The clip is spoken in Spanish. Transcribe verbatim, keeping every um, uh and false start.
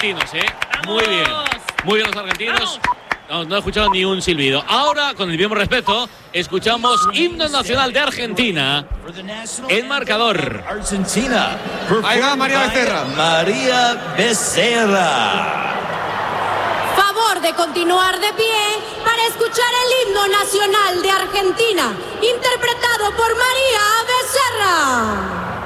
argentinos, ¿eh? Muy bien. Muy bien los argentinos. No, no he escuchado ni un silbido. Ahora, con el mismo respeto, escuchamos himno nacional de Argentina. El marcador. Argentina. Ahí va María Becerra. María Becerra. Favor de continuar de pie para escuchar el himno nacional de Argentina, interpretado por María Becerra.